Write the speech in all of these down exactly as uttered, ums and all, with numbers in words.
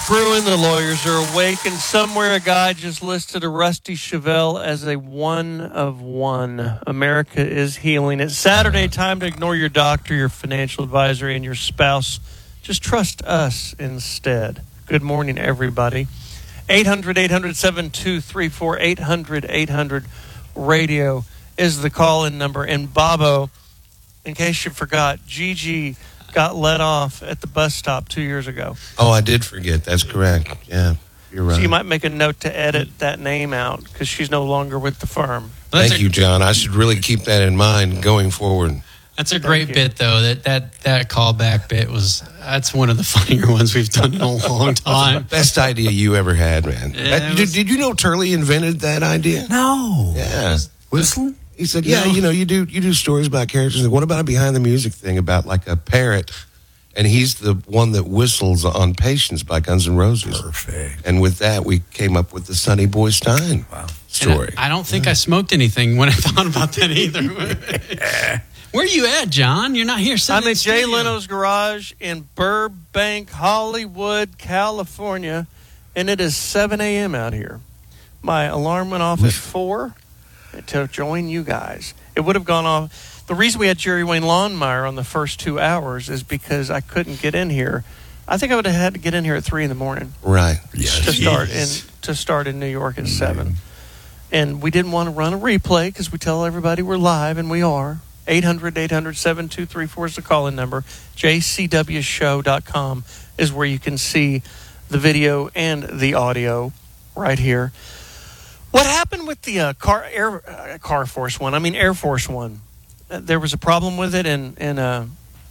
Pruitt, the lawyers are awake, and somewhere a guy just listed a Rusty Chevelle as a one of one. America is healing. It's Saturday, time to ignore your doctor, your financial advisor, and your spouse. Just trust us instead. Good morning, everybody. eight hundred, eight hundred, seven two three four, eight hundred, eight hundred radio is the call-in number. And Bobo, in case you forgot, Gigi got let off at the bus stop two years ago. Oh, I did forget. That's correct. Yeah, you're right. So you might make a note to edit that name out because she's no longer with the firm. Thank a, you, John. I should really keep that in mind going forward. That's a great bit, though. That that that callback bit was that's one of the funnier ones we've done in a long time. Best idea you ever had, man. Yeah, That- was- did, did you know Turley invented that idea? No. Yeah. Whistle? He said, "Yeah, No. you know, you do you do stories about characters. Like, what about a behind the music thing about like a parrot?" And he's the one that whistles on Patience by Guns N' Roses. Perfect. And with that, we came up with the Sonny Boy Stein Wow. story. And I, I don't think I smoked anything when I thought about that either. Where are you at, John? You're not here. sitting I'm in at Jay studio. Leno's garage in Burbank, Hollywood, California, and it is seven a.m. out here. My alarm went off at four to join you guys. It would have gone off. The reason we had Jerry Wayne Lawnmeyer on the first two hours is because I couldn't get in here. I think I would have had to get in here at three in the morning Right. Yes. to start in Yes. to start in New York at seven. And we didn't want to run a replay because we tell everybody we're live, and we are. eight hundred, eight hundred, seven two three four is the call-in number. J C W show dot com is where you can see the video and the audio right here. What happened with the uh, car Air uh, Car Force One? I mean Air Force One. Uh, there was a problem with it, and and uh,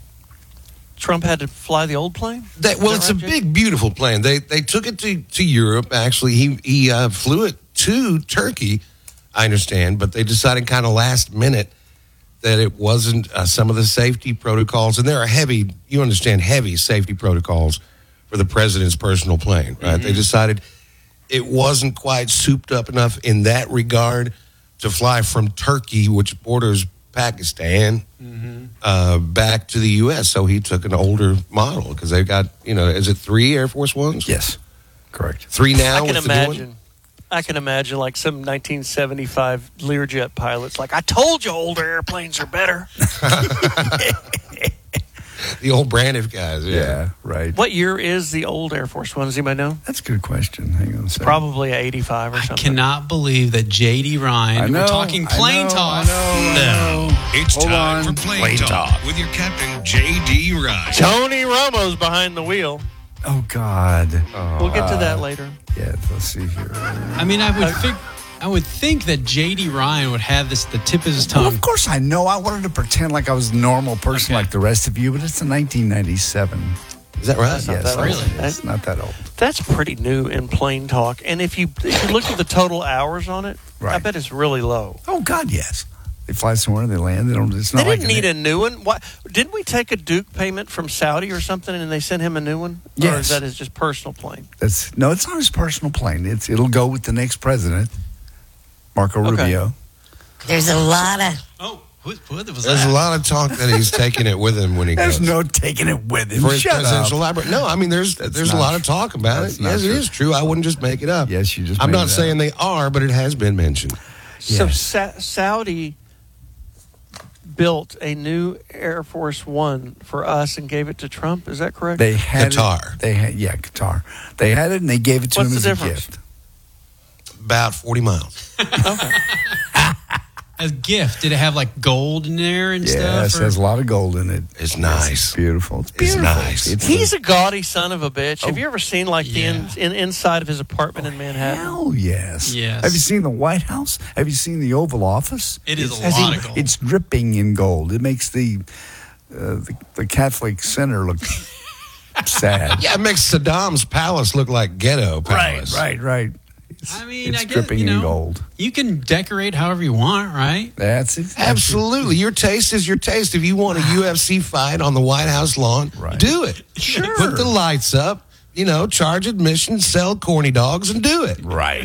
Trump had to fly the old plane. That, well, Is it's that a right, Jay? big, beautiful plane. They they took it to, to Europe. Actually, he he uh, flew it to Turkey, I understand, but they decided kind of last minute that it wasn't uh, some of the safety protocols, and there are heavy, you understand, heavy safety protocols for the president's personal plane, right? Mm-hmm. They decided it wasn't quite souped up enough in that regard to fly from Turkey, which borders Pakistan, Mm-hmm. uh, back to the U S. So he took an older model because they've got, you know, is it three Air Force Ones? Yes. Correct. Three now. I can with the new one? imagine. I can imagine like some nineteen seventy-five Learjet pilots like, I told you older airplanes are better. The old Braniff guys. Yeah. Yeah, right. What year is the old Air Force One? Does anybody know? That's a good question. Hang on a second. Probably a eighty-five or I something. cannot believe that J D Ryan. I know, we're talking I plane know, talk. I know, I know. It's Hold time on. for Plane, Plane talk, Talk. with your captain, J D. Ryan. Tony Romo's behind the wheel. Oh, God. We'll get to that later. Yeah, let's see here. I mean, I would think. I would think that J D Ryan would have this at the tip of his Well, tongue. of course I know. I wanted to pretend like I was a normal person Okay. like the rest of you, but it's a nineteen ninety-seven. Is that right? That's not Yes, that Really? old. It's not that old. That's pretty new in plane talk. And if you if you look at the total hours on it, I Right. bet it's really low. Oh, God, yes. They fly somewhere, they land. They don't. It's They not like didn't need a new one. What, didn't we take a Duke payment from Saudi or something, and they sent him a new one? Or Yes. is that his just personal plane? That's no. It's not his personal plane. It's it'll go with the next president, Marco Okay. Rubio. There's a lot of Oh, what, what was There's that? a lot of talk that he's taking it with him when he There's goes. no taking it with him. for his Shut presidential up. library. No, I mean, there's there's a not lot of talk about That's it. not Yes, it true. is true. I wouldn't just make it up. Yes, you just. I'm made not it saying up. they are, but it has been mentioned. So Yes. Sa- Saudi built a new Air Force One for us and gave it to Trump. Is that correct? They had Qatar. It, they had yeah, Qatar. They had it and they gave it to What's him the as difference? a gift. About forty miles. A gift. Did it have like gold in there and Yes, stuff? it has a lot of gold in it. It's nice. It's beautiful. It's It's beautiful. nice. It's He's a gaudy son of a bitch. Have Oh, you ever seen like yeah. the in, in, inside of his apartment in Manhattan? Hell yes. Yes. Have you seen the White House? Have you seen the Oval Office? It is a Has lot he- of gold. It's dripping in gold. It makes the uh, the, the Catholic Center look sad. Yeah, it makes Saddam's palace look like ghetto palace. Right, right. It's, I mean, it's I guess, dripping you know, in gold. You can decorate however you want, right? That's it. Absolutely. Your taste is your taste. If you want a U F C fight on the White House lawn, Right. do it. Sure. Put the lights up, you know, charge admission, sell corny dogs, and do it. Right.